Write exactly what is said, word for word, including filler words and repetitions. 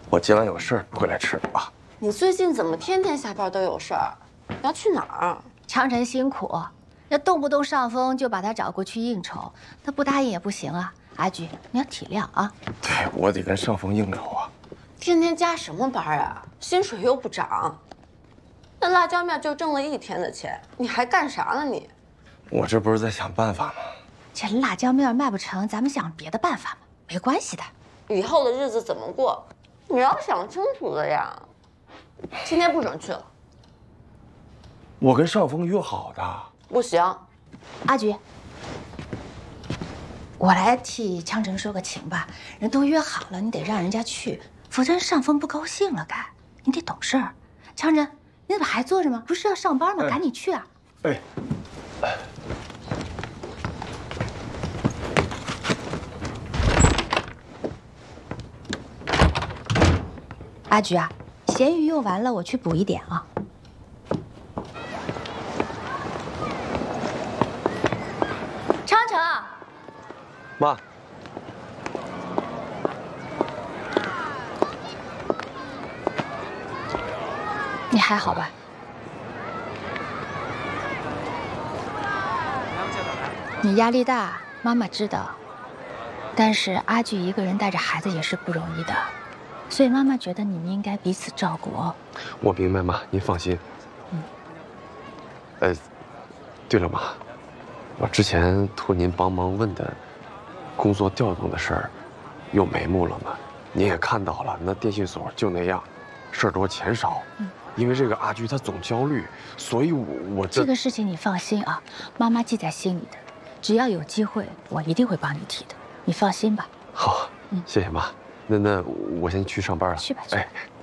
我今晚有事儿回来吃啊。 你最近怎么天天下班都有事儿？要去哪儿？ 长城辛苦，那动不动上峰就把他找过去应酬，他不答应也不行啊。阿菊，你要体谅啊。 对，我得跟上峰应酬啊。 天天加什么班啊？薪水又不涨，那辣椒面就挣了一天的钱，你还干啥呢你？ 我这不是在想办法吗？ 这辣椒面卖不成，咱们想别的办法嘛，没关系的。 以后的日子怎么过，你要想清楚的呀。今天不准去了。 我跟上峰约好的。 不行。 阿菊，我来替强城说个情吧，人都约好了，你得让人家去，否则上峰不高兴了该。你得懂事儿。强城，你怎么还坐着吗？不是要上班吗？ 哎、 赶紧去啊！ 哎。 阿菊啊，咸鱼用完了，我去补一点啊。昌城， 妈， 你还好吧？你压力大，妈妈知道。但是阿菊一个人带着孩子也是不容易的。所以妈妈觉得你们应该彼此照顾哦。 我明白妈，您放心。嗯。呃，对了妈，我之前托您帮忙问的工作调动的事儿，有眉目了吗？您也看到了，那电信所就那样，事儿多钱少。嗯。因为这个阿菊她总焦虑，所以我我这这个事情你放心啊，妈妈记在心里的，只要有机会，我一定会帮你提的，你放心吧。 好，嗯，谢谢妈。那那我先去上班了。 去吧，去吧。哎。